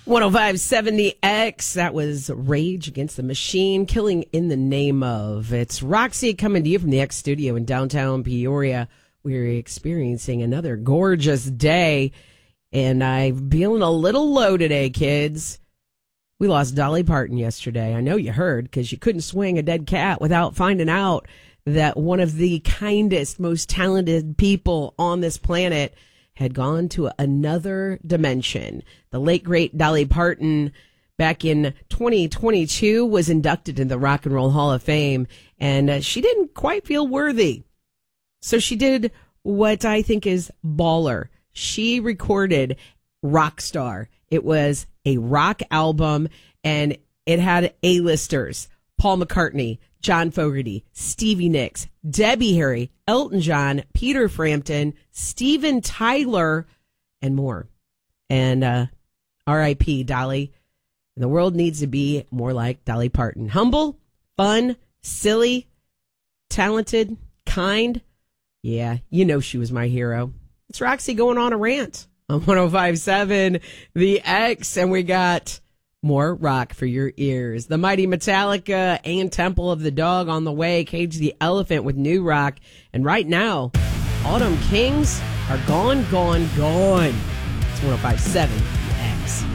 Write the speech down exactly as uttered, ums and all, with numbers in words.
one oh five point seven The X. That was Rage Against the Machine, Killing in the Name of. It's Roxy coming to you from the X studio in downtown Peoria. We're experiencing another gorgeous day, and I'm feeling a little low today, kids. We lost Dolly Parton yesterday. I know you heard, because you couldn't swing a dead cat without finding out that one of the kindest, most talented people on this planet had gone to another dimension. The late, great Dolly Parton, back in twenty twenty-two, was inducted in the Rock and Roll Hall of Fame, and uh, she didn't quite feel worthy. So she did what I think is baller. She recorded Rockstar. It was a rock album, and it had A-listers: Paul McCartney, John Fogerty, Stevie Nicks, Debbie Harry, Elton John, Peter Frampton, Steven Tyler, and more. And uh, R I P Dolly. And the world needs to be more like Dolly Parton. Humble, fun, silly, talented, kind. Yeah, you know she was my hero. It's Roxy going on a rant on one oh five point seven The X, and we got more rock for your ears. The mighty Metallica and Temple of the Dog on the way. Cage the Elephant with new rock. And right now, Autumn Kings are gone, gone, gone. It's one oh five point seven The X.